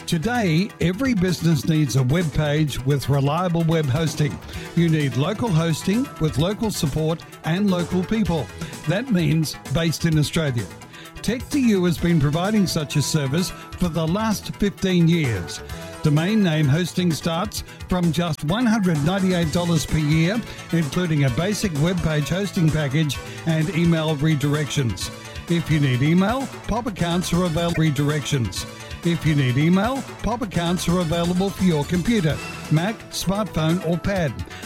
Today, every business needs a web page with reliable web hosting. You need local hosting with local support and local people. That means based in Australia. Tech2U has been providing such a service for the last 15 years. Domain name hosting starts from just $198 per year, including a basic web page hosting package and email redirections. If you need email, POP accounts are available. Redirections. If you need email, POP accounts are available for your computer, Mac, smartphone or pad.